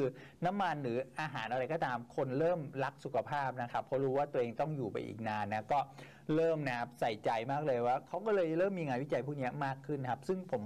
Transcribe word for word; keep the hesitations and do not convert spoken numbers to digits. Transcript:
คือน้ำมันหรืออาหารอะไรก็ตามคนเริ่มรักสุขภาพนะครับเพราะรู้ว่าตัวเองต้องอยู่ไปอีกนานนะก็เริ่มนะครับใส่ใจมากเลยว่าเขาก็เลยเริ่มมีงานวิจัยพวกนี้มากขึ้นครับซึ่งผม